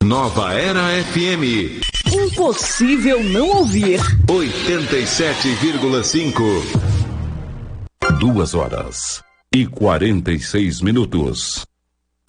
Nova Era FM. Impossível não ouvir. 87,5. 2 horas e 46 minutos.